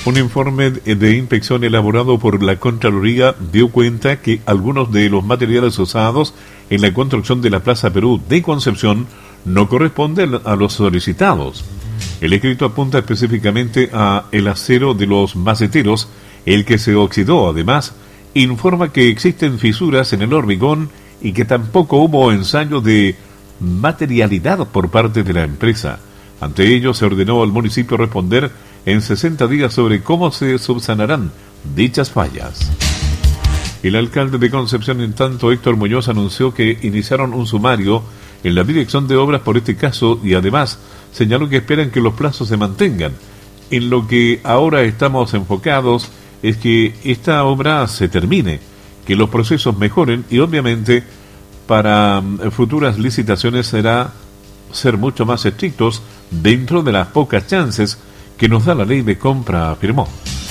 Un informe de inspección elaborado por la Contraloría dio cuenta que algunos de los materiales usados en la construcción de la Plaza Perú de Concepción no corresponden a los solicitados. El escrito apunta específicamente a el acero de los maceteros, el que se oxidó. Además, informa que existen fisuras en el hormigón y que tampoco hubo ensayo de materialidad por parte de la empresa. Ante ello, se ordenó al municipio responder en 60 días sobre cómo se subsanarán dichas fallas. El alcalde de Concepción, en tanto, Héctor Muñoz, anunció que iniciaron un sumario en la dirección de obras por este caso y además señaló que esperan que los plazos se mantengan. En lo que ahora estamos enfocados es que esta obra se termine, que los procesos mejoren y obviamente para futuras licitaciones será ser mucho más estrictos dentro de las pocas chances que nos da la ley de compra, afirmó.